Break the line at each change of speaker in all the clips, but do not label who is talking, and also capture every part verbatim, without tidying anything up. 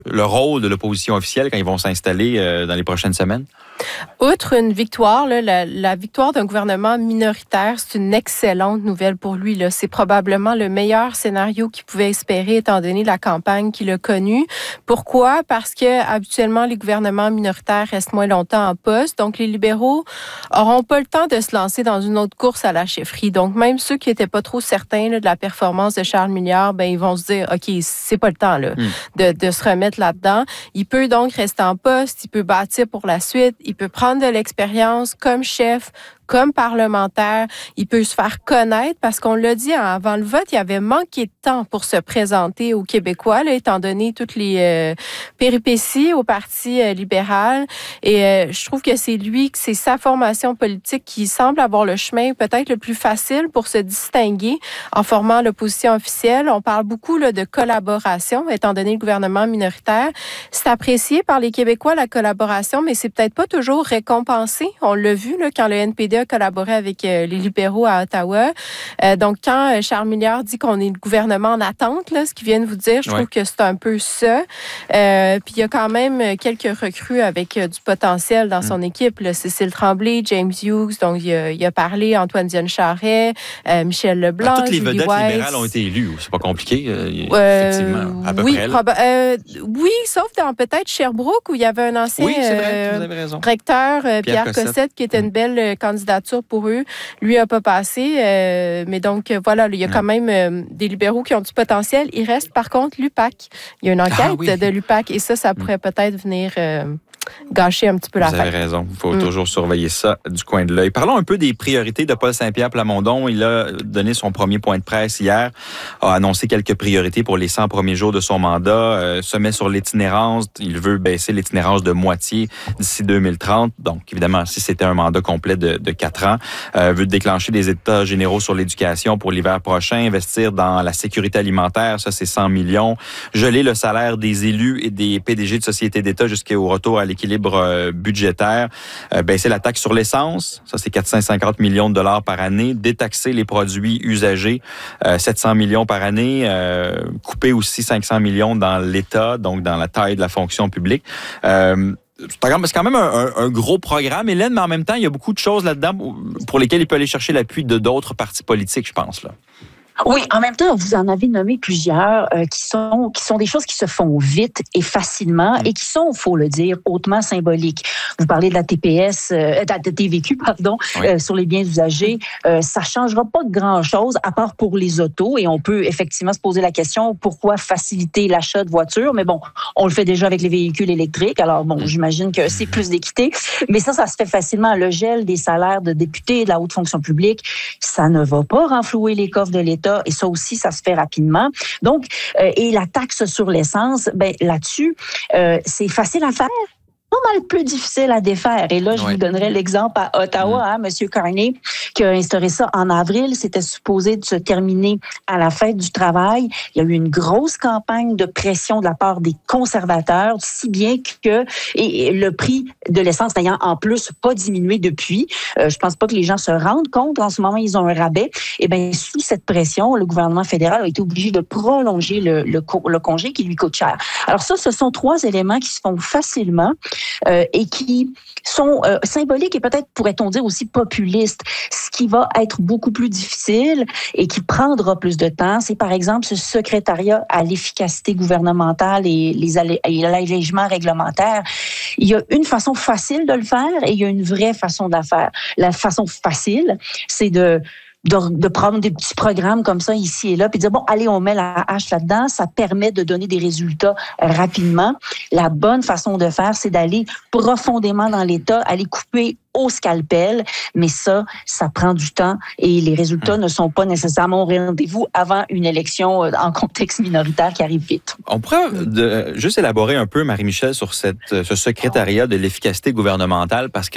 le rôle de l'opposition officielle quand ils vont s'installer euh, dans les prochaines semaines?
Outre une victoire, là, la, la victoire d'un gouvernement minoritaire, c'est une excellente nouvelle pour lui. Là. C'est probablement le meilleur scénario qu'il pouvait espérer étant donné la campagne qu'il a connue. Pourquoi? Parce que habituellement, les gouvernements minoritaires restent moins longtemps en poste. Donc, les libéraux n'auront pas le temps de se lancer dans une autre course à la chefferie. Donc, même ceux qui n'étaient pas trop certains là, de la performance de Charles Milliard, ben, ils vont se dire, OK, c'est pas le temps là, mm. de, de se remettre là-dedans. Il peut donc rester en poste, il peut bâtir pour la suite, il peut prendre de l'expérience comme chef, comme parlementaire. Il peut se faire connaître parce qu'on l'a dit avant le vote, il avait manqué de temps pour se présenter aux Québécois, là, étant donné toutes les euh, péripéties au Parti euh, libéral. Et euh, je trouve que c'est lui, que c'est sa formation politique qui semble avoir le chemin peut-être le plus facile pour se distinguer en formant l'opposition officielle. On parle beaucoup là, de collaboration, étant donné le gouvernement minoritaire. C'est apprécié par les Québécois, la collaboration, mais c'est peut-être pas toujours récompensé. On l'a vu là, quand le N P D a collaboré avec euh, les libéraux à Ottawa. Euh, donc, quand euh, Charles Milliard dit qu'on est le gouvernement en attente, là, ce qu'il vient de vous dire, je ouais. trouve que c'est un peu ça. Euh, puis, il y a quand même quelques recrues avec euh, du potentiel dans mm. son équipe. Là. Cécile Tremblay, James Hughes, donc il a, il a parlé, Antoine Dion-Charest, euh, Michel Leblanc,
ah, toutes les
Julie
vedettes
Weiss.
libérales ont été élues. C'est pas compliqué, euh,
euh,
effectivement, à peu
oui,
près.
Proba- euh, oui, sauf dans peut-être Sherbrooke, où il y avait un ancien
oui, c'est vrai,
euh,
vous avez raison.
recteur, euh, Pierre, Pierre Cossette, Cossette, qui était une belle euh, candidature pour eux. Lui n'a pas passé. Euh, mais donc, voilà, il y a quand même euh, des libéraux qui ont du potentiel. Il reste, par contre, l'U P A C. Il y a une enquête ah, oui. de l'U P A C et ça, ça pourrait peut-être venir... Euh, gâcher un petit peu la fête.
Vous avez raison. Il faut mm. toujours surveiller ça du coin de l'œil. Parlons un peu des priorités de Paul Saint-Pierre Plamondon. Il a donné son premier point de presse hier, a annoncé quelques priorités pour les cent premiers jours de son mandat, euh, se met sur l'itinérance. Il veut baisser l'itinérance de moitié d'ici deux mille trente. Donc, évidemment, si c'était un mandat complet de, de quatre ans, euh, veut déclencher des états généraux sur l'éducation pour l'hiver prochain, investir dans la sécurité alimentaire, ça c'est cent millions, geler le salaire des élus et des P D G de sociétés d'État jusqu'au retour à l'équilibre euh, budgétaire, euh, baisser la taxe sur l'essence, ça c'est quatre cent cinquante millions de dollars par année, détaxer les produits usagés, euh, sept cents millions par année, euh, couper aussi cinq cents millions dans l'État, donc dans la taille de la fonction publique. Euh, C'est quand même un, un, un gros programme, Hélène, mais en même temps, il y a beaucoup de choses là-dedans pour lesquelles il peut aller chercher l'appui de d'autres partis politiques, je pense, là.
Oui, en même temps, vous en avez nommé plusieurs euh, qui sont qui sont des choses qui se font vite et facilement et qui sont, faut le dire, hautement symboliques. Vous parlez de la T P S, euh, de la T V Q, pardon, oui. euh, sur les biens usagés. Euh, ça changera pas de grand-chose à part pour les autos et on peut effectivement se poser la question pourquoi faciliter l'achat de voitures. Mais bon, on le fait déjà avec les véhicules électriques. Alors bon, j'imagine que c'est plus d'équité. Mais ça, ça se fait facilement. Le gel des salaires de députés, de la haute fonction publique, ça ne va pas renflouer les coffres de l'État. Et ça aussi, ça se fait rapidement. Donc, euh, et la taxe sur l'essence, ben là-dessus, euh, c'est facile à faire. Pas mal plus difficile à défaire. Et là, je oui. vous donnerai l'exemple à Ottawa, mmh. hein, M. Carney, qui a instauré ça en avril. C'était supposé de se terminer à la fête du travail. Il y a eu une grosse campagne de pression de la part des conservateurs, si bien que et le prix de l'essence n'ayant en plus pas diminué depuis. Euh, je pense pas que les gens se rendent compte. En ce moment, ils ont un rabais. Et bien, sous cette pression, le gouvernement fédéral a été obligé de prolonger le, le, le congé qui lui coûte cher. Alors ça, ce sont trois éléments qui se font facilement. Euh, et qui sont euh, symboliques et peut-être, pourrait-on dire, aussi populistes. Ce qui va être beaucoup plus difficile et qui prendra plus de temps, c'est par exemple ce secrétariat à l'efficacité gouvernementale et les allé- et l'allègement réglementaire. Il y a une façon facile de le faire et il y a une vraie façon de la faire. La façon facile, c'est de De, de prendre des petits programmes comme ça ici et là, puis dire, bon, allez, on met la hache là-dedans, ça permet de donner des résultats rapidement. La bonne façon de faire, c'est d'aller profondément dans l'État, aller couper au scalpel, mais ça, ça prend du temps et les résultats mmh. ne sont pas nécessairement au rendez-vous avant une élection en contexte minoritaire qui arrive vite.
On pourrait de, juste élaborer un peu, Marie-Michel, sur cette, ce secrétariat de l'efficacité gouvernementale, parce que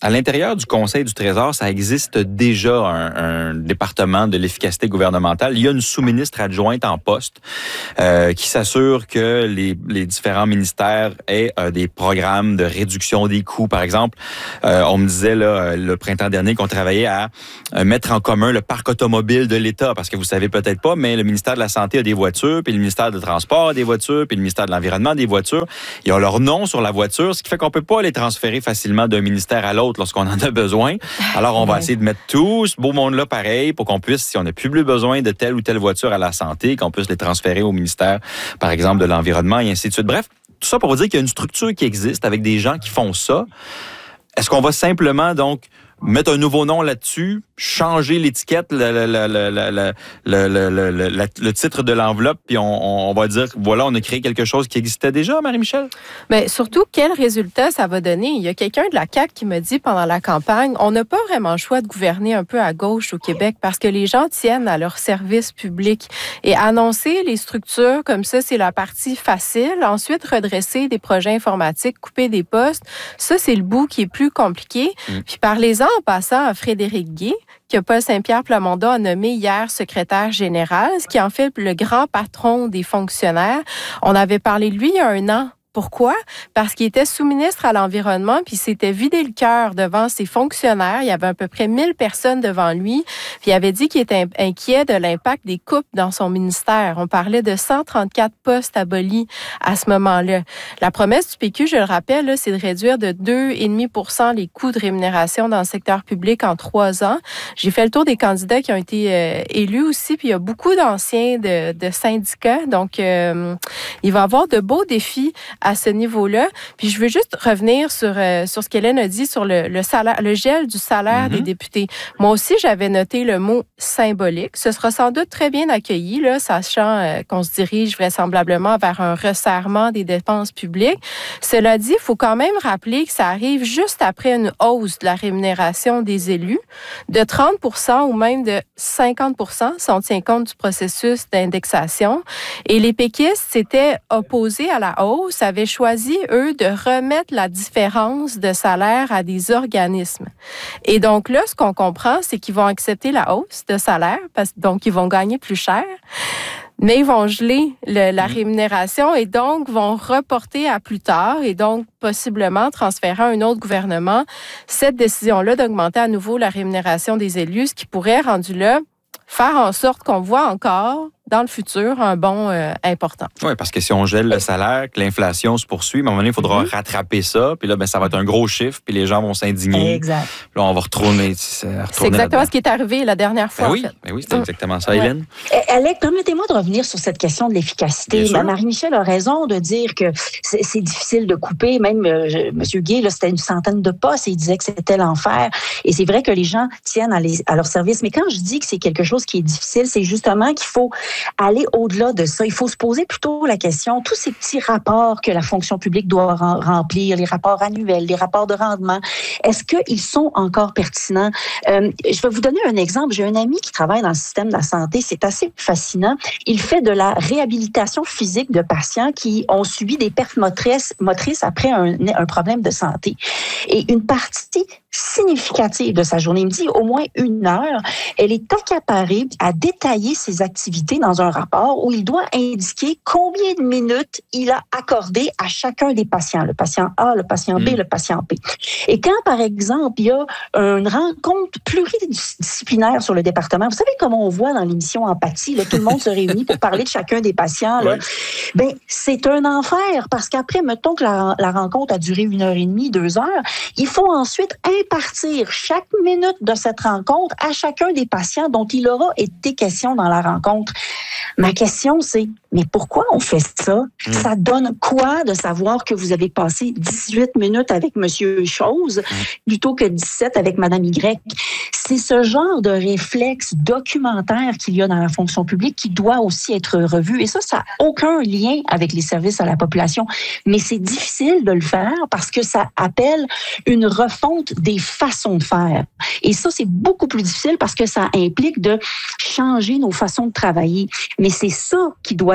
à l'intérieur du Conseil du Trésor, ça existe déjà un, un département de l'efficacité gouvernementale. Il y a une sous-ministre adjointe en poste euh, qui s'assure que les, les différents ministères aient euh, des programmes de réduction des coûts. Par exemple, euh, on me disait là, le printemps dernier qu'on travaillait à euh, mettre en commun le parc automobile de l'État, parce que vous savez peut-être pas, mais le ministère de la Santé a des voitures, puis le ministère du Transport a des voitures, puis le ministère de l'Environnement a des voitures. Ils ont leur nom sur la voiture, ce qui fait qu'on peut pas les transférer facilement d'un ministère à l'autre lorsqu'on en a besoin. Alors, on va essayer de mettre tout ce beau monde-là pareil pour qu'on puisse, si on n'a plus besoin de telle ou telle voiture à la santé, qu'on puisse les transférer au ministère, par exemple, de l'Environnement et ainsi de suite. Bref, tout ça pour vous dire qu'il y a une structure qui existe avec des gens qui font ça. Est-ce qu'on va simplement, donc, mettre un nouveau nom là-dessus, changer l'étiquette, le, le, le, le, le, le, le, le, le, le titre de l'enveloppe, puis on, on va dire, voilà, on a créé quelque chose qui existait déjà, Marie-Michel?
Mais surtout, quel résultat ça va donner? Il y a quelqu'un de la C A Q qui m'a dit pendant la campagne, on n'a pas vraiment le choix de gouverner un peu à gauche au Québec parce que les gens tiennent à leur service public. Et annoncer les structures comme ça, c'est la partie facile. Ensuite, redresser des projets informatiques, couper des postes, ça, c'est le bout qui est plus compliqué. Mmh. Puis parlez-en en passant à Frédéric Guay, que Paul Saint-Pierre Plamondon a nommé hier secrétaire général, ce qui en fait le grand patron des fonctionnaires. On avait parlé de lui il y a un an. Pourquoi? Parce qu'il était sous-ministre à l'Environnement, puis il s'était vidé le cœur devant ses fonctionnaires. Il y avait à peu près mille personnes devant lui, puis il avait dit qu'il était inquiet de l'impact des coupes dans son ministère. On parlait de cent trente-quatre postes abolis à ce moment-là. La promesse du P Q, je le rappelle, là, c'est de réduire de deux virgule cinq pour cent les coûts de rémunération dans le secteur public en trois ans. J'ai fait le tour des candidats qui ont été euh, élus aussi, puis il y a beaucoup d'anciens de, de syndicats, donc euh, il va y avoir de beaux défis à ce niveau-là. Puis je veux juste revenir sur, euh, sur ce qu'Hélène a dit sur le, le salaire, le gel du salaire mm-hmm. des députés. Moi aussi, j'avais noté le mot symbolique. Ce sera sans doute très bien accueilli, là, sachant euh, qu'on se dirige vraisemblablement vers un resserrement des dépenses publiques. Cela dit, il faut quand même rappeler que ça arrive juste après une hausse de la rémunération des élus de trente pour cent ou même de cinquante pour cent si on tient compte du processus d'indexation. Et les péquistes s'étaient opposés à la hausse, avaient choisi, eux, de remettre la différence de salaire à des organismes. Et donc là, ce qu'on comprend, c'est qu'ils vont accepter la hausse de salaire, parce, donc ils vont gagner plus cher, mais ils vont geler le, la rémunération et donc vont reporter à plus tard et donc possiblement transférer à un autre gouvernement cette décision-là d'augmenter à nouveau la rémunération des élus, ce qui pourrait, rendu là, faire en sorte qu'on voit encore dans le futur un bond euh, important.
Oui, parce que si on gèle le salaire, que l'inflation se poursuit, à un moment donné, il faudra mm-hmm. rattraper ça, puis là, ben, ça va être un gros chiffre, puis les gens vont s'indigner.
Exact.
Là, on va retourner, retourner
C'est exactement là-dedans. Ce qui est arrivé la dernière fois.
Ben oui,
en fait.
ben oui, c'était exactement ça, Hélène.
Ouais. Alex, permettez-moi de revenir sur cette question de l'efficacité. Marie-Michel a raison de dire que c'est, c'est difficile de couper. Même euh, M. Guay, là, c'était une centaine de postes et il disait que c'était l'enfer. Et c'est vrai que les gens tiennent à, les, à leur service. Mais quand je dis que c'est quelque chose qui est difficile, c'est justement qu'il faut aller au-delà de ça. Il faut se poser plutôt la question, tous ces petits rapports que la fonction publique doit remplir, les rapports annuels, les rapports de rendement, est-ce qu'ils sont encore pertinents? Euh, je vais vous donner un exemple. J'ai un ami qui travaille dans le système de la santé. C'est assez fascinant. Il fait de la réhabilitation physique de patients qui ont subi des pertes motrices, motrices après un, un problème de santé. Et une partie significative de sa journée, il me dit au moins une heure, elle est accaparée à détailler ses activités dans un rapport où il doit indiquer combien de minutes il a accordé à chacun des patients, le patient A, le patient B, mmh. le patient B. Et quand, par exemple, il y a une rencontre pluridisciplinaire sur le département, vous savez comment on voit dans l'émission Empathie, là, tout le monde se réunit pour parler de chacun des patients, là, oui. ben, c'est un enfer parce qu'après, mettons que la, la rencontre a duré une heure et demie, deux heures, il faut ensuite impartir chaque minute de cette rencontre à chacun des patients dont il aura été question dans la rencontre. Ma question, c'est, mais pourquoi on fait ça? Mmh. Ça donne quoi de savoir que vous avez passé dix-huit minutes avec Monsieur Chose mmh. plutôt que dix-sept avec Madame Y? C'est ce genre de réflexe documentaire qu'il y a dans la fonction publique qui doit aussi être revu. Et ça, ça n'a aucun lien avec les services à la population. Mais c'est difficile de le faire parce que ça appelle une refonte des façons de faire. Et ça, c'est beaucoup plus difficile parce que ça implique de changer nos façons de travailler. Mais c'est ça qui doit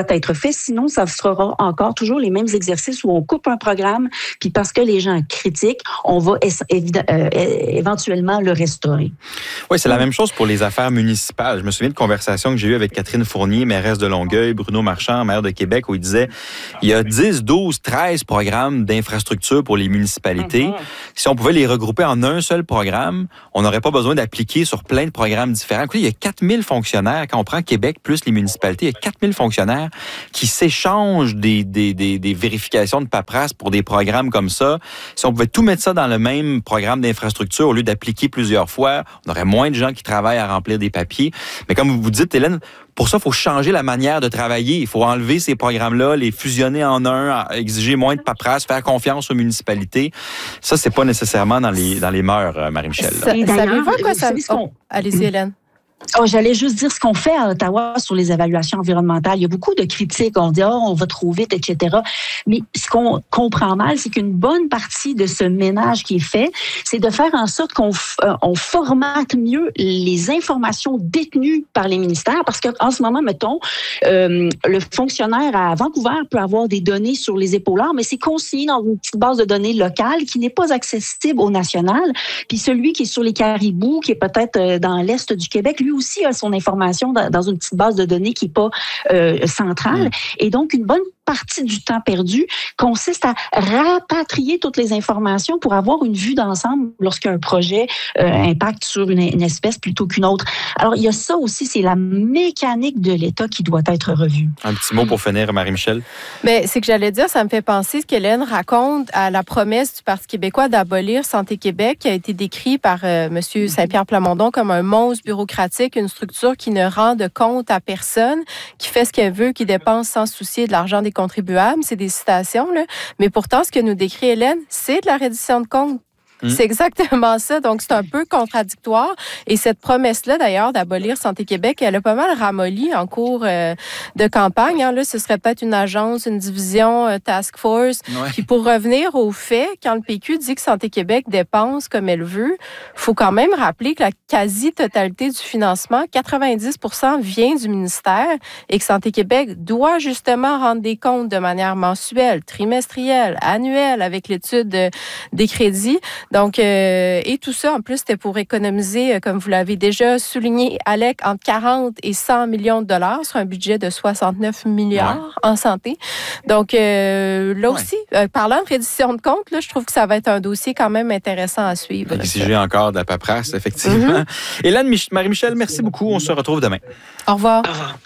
être fait. Sinon, ça sera encore toujours les mêmes exercices où on coupe un programme, puis parce que les gens critiquent, on va évi- euh, éventuellement le restaurer.
Oui, c'est la même chose pour les affaires municipales. Je me souviens de conversations que j'ai eues avec Catherine Fournier, mairesse de Longueuil, Bruno Marchand, maire de Québec, où il disait il y a dix, douze, treize programmes d'infrastructure pour les municipalités. Mm-hmm. Si on pouvait les regrouper en un seul programme, on n'aurait pas besoin d'appliquer sur plein de programmes différents. Écoutez, il y a quatre mille fonctionnaires. Quand on prend Québec plus les municipalités, il y a quatre mille fonctionnaires qui s'échangent des, des, des, des vérifications de paperasse pour des programmes comme ça. Si on pouvait tout mettre ça dans le même programme d'infrastructure au lieu d'appliquer plusieurs fois, on aurait moins de gens qui travaillent à remplir des papiers. Mais comme vous vous dites, Hélène, pour ça, il faut changer la manière de travailler. Il faut enlever ces programmes-là, les fusionner en un, exiger moins de paperasse, faire confiance aux municipalités. Ça, c'est pas nécessairement dans les, dans les mœurs, Marie-Michel.
Savez-vous quoi ça... Oh, allez-y, Hélène.
Oh, j'allais juste dire ce qu'on fait à Ottawa sur les évaluations environnementales. Il y a beaucoup de critiques. On dit, oh, on va trop vite, et cetera. Mais ce qu'on comprend mal, c'est qu'une bonne partie de ce ménage qui est fait, c'est de faire en sorte qu'on euh, on formate mieux les informations détenues par les ministères. Parce qu'en ce moment, mettons, euh, le fonctionnaire à Vancouver peut avoir des données sur les épaulards, mais c'est consigné dans une petite base de données locale qui n'est pas accessible au national. Puis celui qui est sur les Caribous, qui est peut-être dans l'est du Québec, lui aussi a son information dans une petite base de données qui n'est pas euh, centrale. Mmh. Et donc, une bonne partie du temps perdu consiste à rapatrier toutes les informations pour avoir une vue d'ensemble lorsqu'un projet euh, impacte sur une, une espèce plutôt qu'une autre. Alors, il y a ça aussi, c'est la mécanique de l'État qui doit être revue.
Un petit mot pour finir, Marie-Michel.
Mais c'est que j'allais dire, ça me fait penser ce qu'Hélène raconte à la promesse du Parti québécois d'abolir Santé Québec, qui a été décrit par euh, M. Saint-Pierre Plamondon comme un monstre bureaucratique, une structure qui ne rend de compte à personne, qui fait ce qu'elle veut, qui dépense sans soucier de l'argent des contribuables. C'est des citations, là. Mais pourtant, ce que nous décrit Hélène, c'est de la reddition de comptes. Mmh. C'est exactement ça. Donc, c'est un peu contradictoire. Et cette promesse-là, d'ailleurs, d'abolir Santé Québec, elle a pas mal ramolli en cours euh, de campagne. Hein. Là, ce serait peut-être une agence, une division, euh, task force. Ouais. Puis pour revenir aux faits, quand le P Q dit que Santé Québec dépense comme elle veut, il faut quand même rappeler que la quasi-totalité du financement, quatre-vingt-dix pour cent vient du ministère et que Santé Québec doit justement rendre des comptes de manière mensuelle, trimestrielle, annuelle avec l'étude de, des crédits. Donc, euh, et tout ça, en plus, c'était pour économiser, euh, comme vous l'avez déjà souligné, Alec, entre quarante et cent millions de dollars sur un budget de soixante-neuf milliards ouais. en santé. Donc, euh, là ouais. aussi, euh, parlant de reddition de comptes, là, je trouve que ça va être un dossier quand même intéressant à suivre.
Exiger encore de la paperasse, effectivement. Mm-hmm. Hélène, Mich- Marie-Michel, merci beaucoup. On se retrouve demain.
Au revoir.
Au revoir.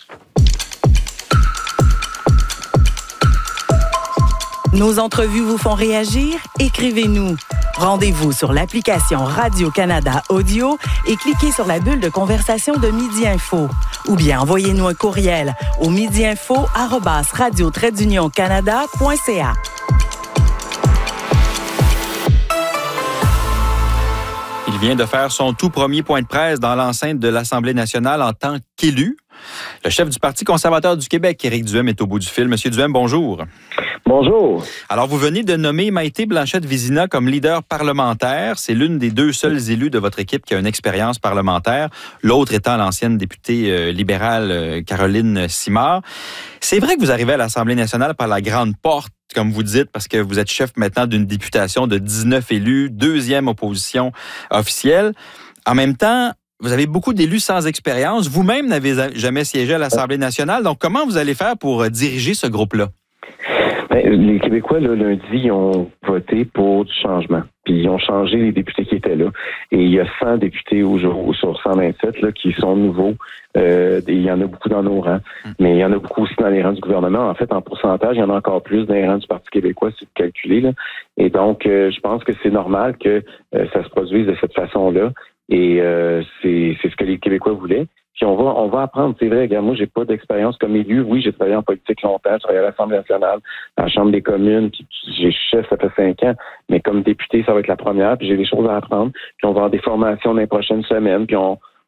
Nos entrevues vous font réagir? Écrivez-nous. Rendez-vous sur l'application Radio-Canada Audio et cliquez sur la bulle de conversation de Midi Info. Ou bien envoyez-nous un courriel au midiinfo arobase radio trait d'union canada point c a.
Il vient de faire son tout premier point de presse dans l'enceinte de l'Assemblée nationale en tant qu'élu. Le chef du Parti conservateur du Québec, Éric Duhem, est au bout du fil. Monsieur Duhem, bonjour.
Bonjour.
Alors, vous venez de nommer Maïté Blanchette-Vizina comme leader parlementaire. C'est l'une des deux seuls élus de votre équipe qui a une expérience parlementaire, l'autre étant l'ancienne députée euh, libérale euh, Caroline Simard. C'est vrai que vous arrivez à l'Assemblée nationale par la grande porte, comme vous dites, parce que vous êtes chef maintenant d'une députation de dix-neuf élus, deuxième opposition officielle. En même temps, vous avez beaucoup d'élus sans expérience. Vous-même n'avez jamais siégé à l'Assemblée nationale. Donc, comment vous allez faire pour diriger ce groupe-là?
Bien, les Québécois, là, lundi, ont voté pour du changement. Puis ils ont changé les députés qui étaient là. Et il y a cent députés au jour, sur cent vingt-sept là, qui sont nouveaux. Euh, et il y en a beaucoup dans nos rangs. Mais il y en a beaucoup aussi dans les rangs du gouvernement. En fait, en pourcentage, il y en a encore plus dans les rangs du Parti québécois, si vous calculez. Là. Et donc, euh, je pense que c'est normal que euh, ça se produise de cette façon-là. Et euh, c'est, c'est ce que les Québécois voulaient. Puis on va on va apprendre. C'est vrai, regarde, moi, j'ai pas d'expérience comme élu. Oui, j'ai travaillé en politique longtemps, j'ai travaillé à l'Assemblée nationale, à la Chambre des communes, puis j'ai chef, ça fait cinq ans. Mais comme député, ça va être la première, puis j'ai des choses à apprendre. Puis on va avoir des formations dans les prochaines semaines, puis on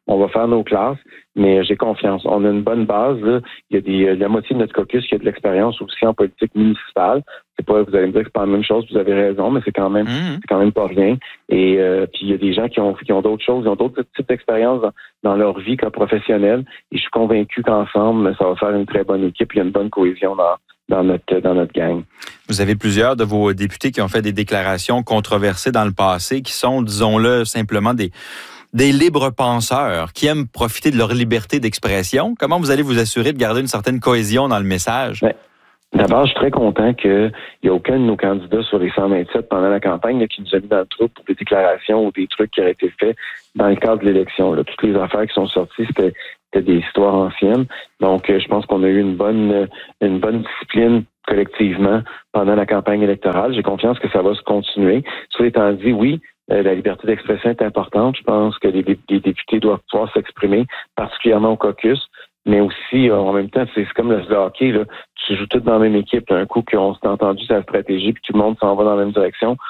On va faire nos classes, mais j'ai confiance. On a une bonne base. Là. Il y a des, la moitié de notre caucus qui a de l'expérience aussi en politique municipale. C'est pas, vous allez me dire que c'est pas la même chose, vous avez raison, mais c'est quand même, mmh. c'est quand même pas rien. Et euh, puis il y a des gens qui ont, qui ont d'autres choses, ils ont d'autres types d'expériences dans, dans leur vie comme professionnels. Et je suis convaincu qu'ensemble, ça va faire une très bonne équipe. Il y a une bonne cohésion dans, dans notre, dans notre gang.
Vous avez plusieurs de vos députés qui ont fait des déclarations controversées dans le passé, qui sont, disons-le, simplement des des libres penseurs qui aiment profiter de leur liberté d'expression. Comment vous allez vous assurer de garder une certaine cohésion dans le message?
Ouais. D'abord, je suis très content qu'il n'y a aucun de nos candidats sur les cent vingt-sept pendant la campagne là, qui nous a mis dans le trou pour des déclarations ou des trucs qui auraient été faits dans le cadre de l'élection. Là. Toutes les affaires qui sont sorties, c'était, c'était des histoires anciennes. Donc, je pense qu'on a eu une bonne, une bonne discipline collectivement pendant la campagne électorale. J'ai confiance que ça va se continuer. Cela étant dit, oui, Euh, la liberté d'expression est importante. Je pense que les, les députés doivent pouvoir s'exprimer, particulièrement au caucus, mais aussi, euh, en même temps, c'est, c'est comme le hockey, là. Tu joues tous dans la même équipe. Un coup qu'on s'est entendu sur la stratégie, puis tout le monde s'en va dans la même direction.